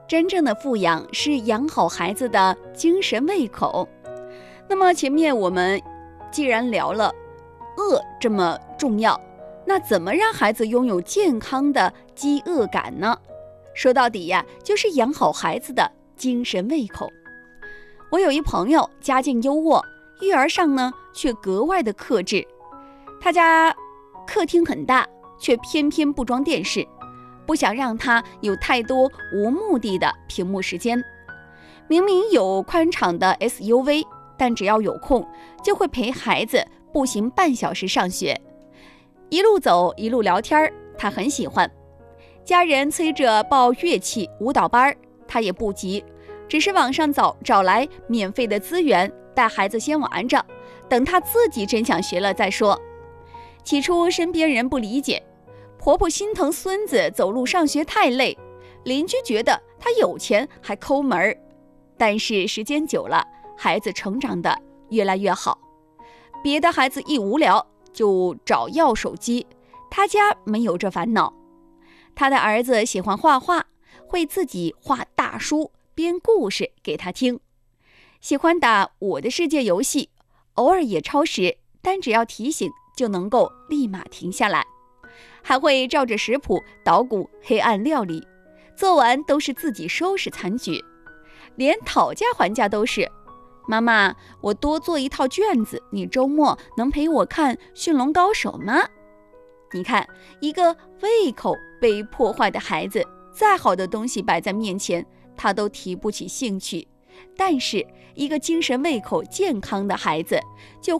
真正的富养是养好孩子的精神胃口。那么前面我们既然聊了饿这么重要，那怎么让孩子拥有健康的饥饿感呢？说到底呀，就是养好孩子的精神胃口。我有一朋友家境优渥，育儿上呢却格外的克制。他家客厅很大，却偏偏不装电视，不想让他有太多无目的的屏幕时间。明明有宽敞的 SUV， 但只要有空就会陪孩子步行半小时上学，一路走一路聊天，他很喜欢。家人催着报乐器舞蹈班，他也不急，只是网上找来免费的资源，带孩子先玩着，等他自己真想学了再说。起初身边人不理解，婆婆心疼孙子走路上学太累，邻居觉得他有钱还抠门，但是时间久了，孩子成长得越来越好。别的孩子一无聊就找要手机，他家没有这烦恼。他的儿子喜欢画画，会自己画大书，编故事给他听。喜欢打我的世界游戏，偶尔也超时，但只要提醒就能够立马停下来。还会照着食谱捣鼓黑暗料理，做完都是自己收拾残局。连讨价还价都是，妈妈，我多做一套卷子，你周末能陪我看驯龙高手吗？你看，一个胃口被破坏的孩子，再好的东西摆在面前，他都提不起兴趣。但是一个精神胃口健康的孩子，就